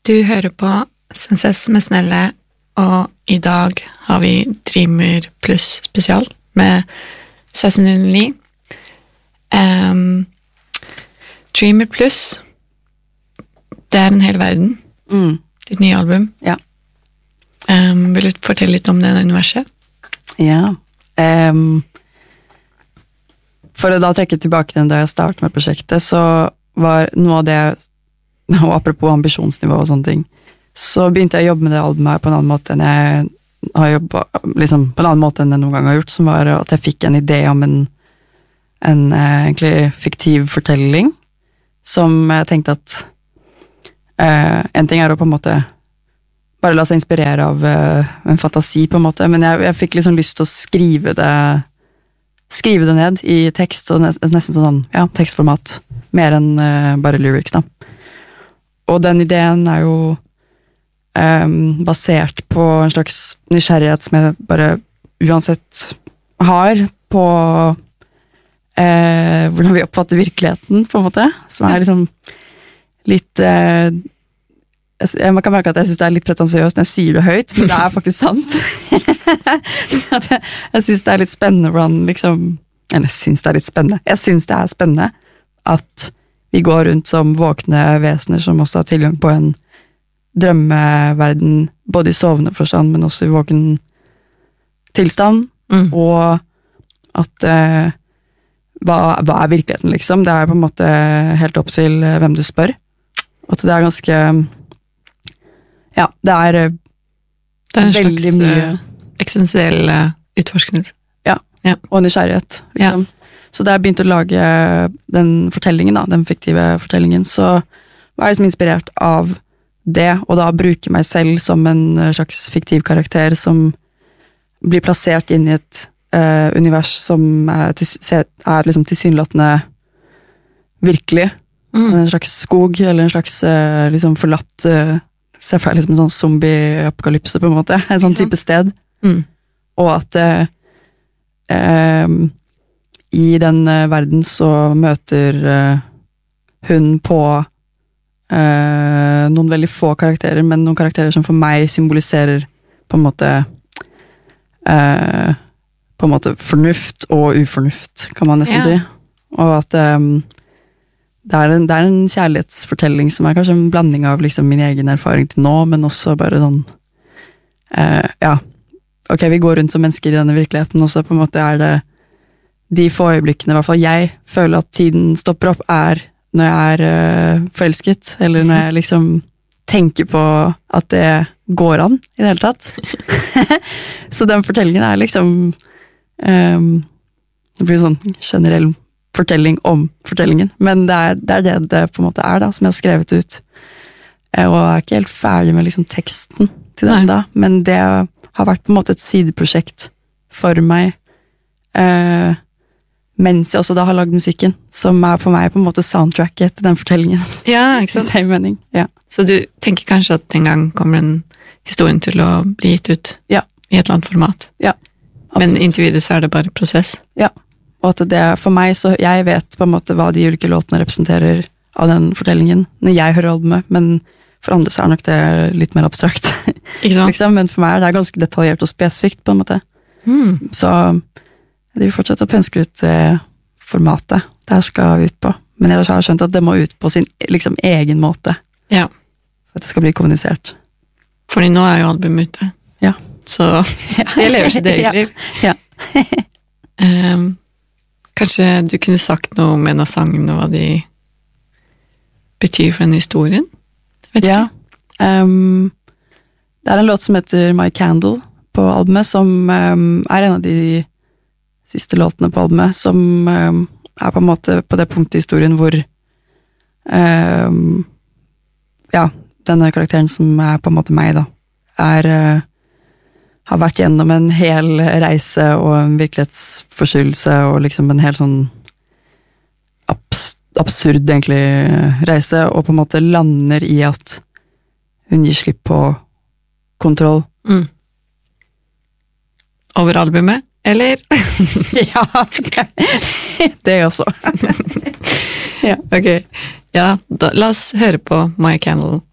Du hører på Sensess med Snelle, og i dag har vi Dreamer Plus spesial med 1609. Dreamer Plus, det en hel verden. Ditt nye album. Ja. Vil du fortelle litt om det universet? Ja. For å da trekke tilbake den da jeg startet med prosjektet, så var noe av det, og apropos ambisjonsnivå og sånne ting, så begynte jeg å jobbe med det albumet her på en annen måte enn jeg har jobbet, liksom på en annen måte enn jeg noen gang har gjort, som var at jeg fikk en idé om en egentlig fiktiv fortelling, som jeg tenkte at en ting å på en måte bare la seg inspirere av en fantasi på en måte, men jeg fikk liksom lyst til å skrive det ned i tekst, og nesten sånn, ja, tekstformat, mer enn bare lyrics da. Og den ideen jo basert på en slags nysgjerrighet som jeg bare uansett har på hvordan vi oppfatter virkeligheten, på en måte, som liksom litt man kan merke at jeg synes det litt pretensiøst når jeg sier det høyt, men det faktisk sant. Jeg synes det litt spennende hvordan liksom, eller jeg synes det litt spennende. Jeg synes det spennende at vi går rundt som våkne vesener som også har tilgang på en drømmeverden, både i sovende forstand, men også i våken tilstand, og at hva virkeligheten liksom? Det på en måte helt opp til hvem du spør. At det ganske ja, det en veldig slags mye eksistensiell utforskelse. Ja, og nysgjerrighet, liksom. Ja. Så da jeg begynte å lage den fortellingen, da, den fiktive fortellingen, så var jeg liksom inspirert av det, og da bruke meg selv som en slags fiktiv karakter som blir plassert inn i et univers som liksom tilsynelatende virkelig. En slags skog, eller en slags liksom forlatt ser for deg liksom en sånn zombie-apokalypse på en måte, en sånn type sted. Og at i den verden så møter hun på noen veldig få karakterer, men noen karakterer som for meg symboliserer på en måte fornuft og ufornuft, kan man nesten si. Og at det en kjærlighetsfortelling som kanskje en blanding av liksom min egen erfaring til nå, men også bare sånn ja, ok, vi går rundt som mennesker i denne virkeligheten, og så på en måte det de få øyeblikkene, i hvert fall jeg føler at tiden stopper opp, når jeg forelsket, eller når jeg liksom tenker på at det går an i det hele tatt. Så den fortellingen liksom det blir sånn generell fortelling om fortellingen, men det det på en måte da, som jeg har skrevet ut. Og jeg ikke helt ferdig med liksom teksten til den da, men det har vært på en måte et sideprosjekt for meg, mens jeg også da har lagd musikken, som for meg på en måte soundtracket til den fortellingen. Ja, ikke sant? Mening. Ja. Så du tenker kanskje at en gang kommer den historien til å bli gitt ut i et eller annet format? Ja, absolutt. Men inntil videre så det bare prosess? Ja, og at det for meg, så jeg vet på en måte hva de ulike låtene representerer av den fortellingen, når jeg hører albumet, men for andre så nok det litt mer abstrakt. Ikke sant? Liksom, men for meg det ganske detaljert og spesifikt på en måte. Så de vil fortsette å pønske ut formatet det her skal ut på. Men jeg har skjønt at det må ut på sin liksom, egen måte. Ja. For at det skal bli kommunisert. Fordi nå jo albumet ute. Ja. Så det lever sitt eget liv. Ja. Kanskje du kunne sagt noe om en av sangene, hva de betyr for den historien? Vet ja. Det en låt som heter My Candle på albumet, som en av de siste låtene på albumet, som på en måte på det punktet i historien hvor ja, denne karakteren som på en måte meg da, har vært gjennom en hel reise og en virkelighetsforskyldelse og liksom en helt sånn absurd egentlig reise, og på en måte lander i at hun gir slipp på kontroll. Over albumet? Eller? Ja, det også. Ja. Ok, ja, la oss høre på My Candle.